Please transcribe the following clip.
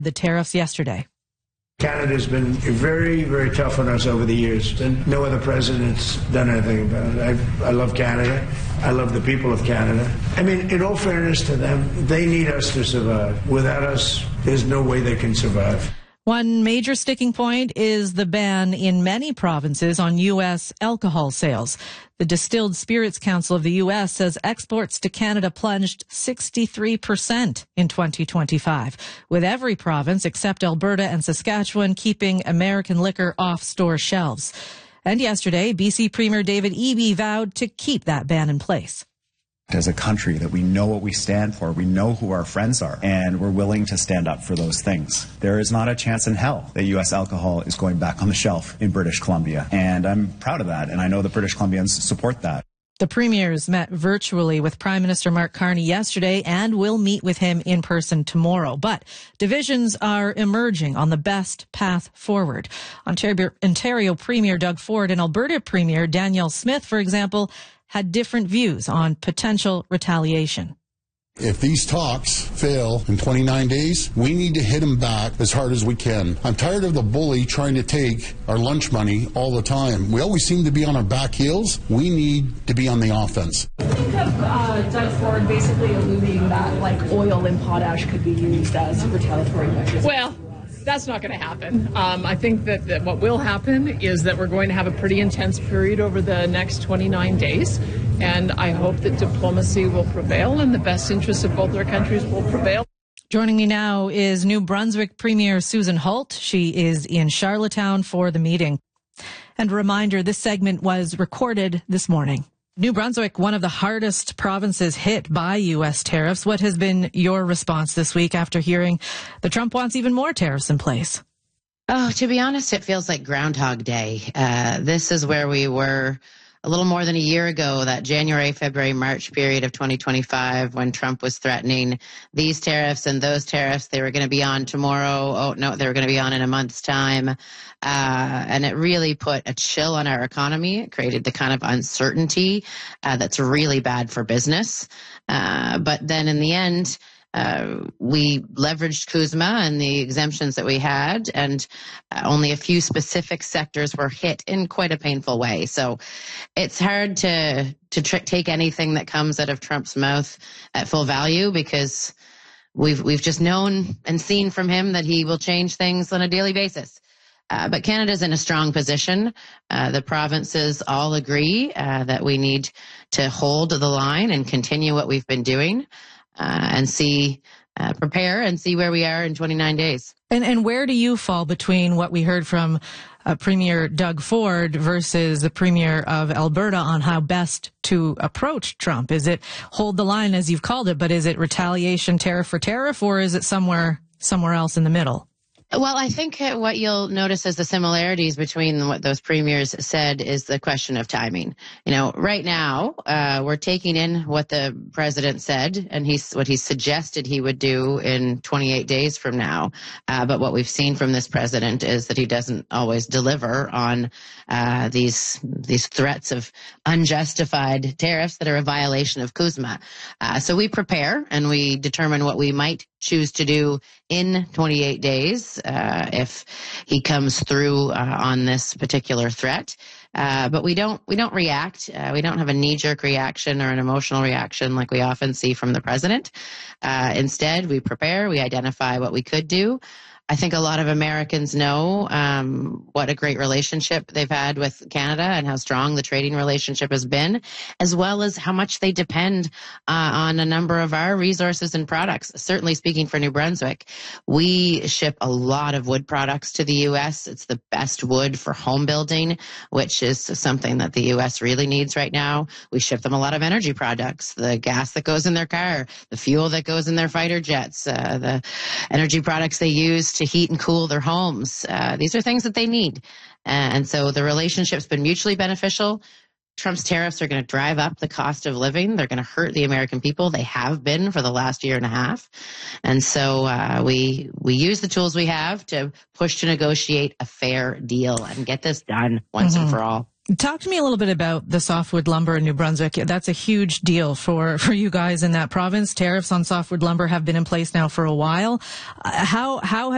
the tariffs yesterday. Canada's been very, very tough on us over the years, and no other president's done anything about it. I love Canada. I love the people of Canada. I mean, in all fairness to them, they need us to survive. Without us, there's no way they can survive. One major sticking point is the ban in many provinces on U.S. alcohol sales. The Distilled Spirits Council of the U.S. says exports to Canada plunged 63% in 2025, with every province except Alberta and Saskatchewan keeping American liquor off store shelves. And yesterday, BC Premier David Eby vowed to keep that ban in place. As a country, that we know what we stand for, we know who our friends are, and we're willing to stand up for those things. There is not a chance in hell that U.S. alcohol is going back on the shelf in British Columbia, and I'm proud of that, and I know the British Columbians support that. The premiers met virtually with Prime Minister Mark Carney yesterday and will meet with him in person tomorrow. But divisions are emerging on the best path forward. Ontario Premier Doug Ford and Alberta Premier Danielle Smith, for example, had different views on potential retaliation. If these talks fail in 29 days, we need to hit them back as hard as we can. I'm tired of the bully trying to take our lunch money all the time. We always seem to be on our back heels. We need to be on the offense. I think of Doug Ford basically alluding that like oil and potash could be used as retaliatory measures. Well, that's not going to happen. I think that what will happen is that we're going to have a pretty intense period over the next 29 days. And I hope that diplomacy will prevail and the best interests of both our countries will prevail. Joining me now is New Brunswick Premier Susan Holt. She is in Charlottetown for the meeting. And a reminder, this segment was recorded this morning. New Brunswick, one of the hardest provinces hit by U.S. tariffs. What has been your response this week after hearing that Trump wants even more tariffs in place? Oh, to be honest, it feels like Groundhog Day. This is where we were a little more than a year ago, that January, February, March period of 2025, when Trump was threatening these tariffs and those tariffs. They were going to be on tomorrow. Oh, no, they were going to be on in a month's time. And it really put a chill on our economy. It created the kind of uncertainty that's really bad for business. But then in the end, we leveraged CUSMA and the exemptions that we had, and only a few specific sectors were hit in quite a painful way. So it's hard to take anything that comes out of Trump's mouth at full value, because we've just known and seen from him that he will change things on a daily basis. But Canada's in a strong position. The provinces all agree that we need to hold the line and continue what we've been doing. And prepare and see where we are in 29 days. And where do you fall between what we heard from Premier Doug Ford versus the Premier of Alberta on how best to approach Trump? Is it hold the line, as you've called it, but is it retaliation, tariff for tariff, or is it somewhere else in the middle? Well, I think what you'll notice as the similarities between what those premiers said is the question of timing. You know, right now, we're taking in what the president said and what he suggested he would do in 28 days from now. But what we've seen from this president is that he doesn't always deliver on these threats of unjustified tariffs that are a violation of CUSMA. So we prepare and we determine what we might choose to do in 28 days if he comes through on this particular threat. But we don't react. We don't have a knee-jerk reaction or an emotional reaction like we often see from the president. Instead, we prepare, we identify what we could do. I think a lot of Americans know what a great relationship they've had with Canada and how strong the trading relationship has been, as well as how much they depend on a number of our resources and products. Certainly speaking for New Brunswick, we ship a lot of wood products to the U.S. It's the best wood for home building, which is something that the U.S. really needs right now. We ship them a lot of energy products, the gas that goes in their car, the fuel that goes in their fighter jets, the energy products they use to heat and cool their homes. These are things that they need. And so the relationship's been mutually beneficial. Trump's tariffs are going to drive up the cost of living. They're going to hurt the American people. They have been for the last year and a half. And so we use the tools we have to push to negotiate a fair deal and get this done once and for all. Talk to me a little bit about the softwood lumber in New Brunswick. That's a huge deal for you guys in that province. Tariffs on softwood lumber have been in place now for a while. How have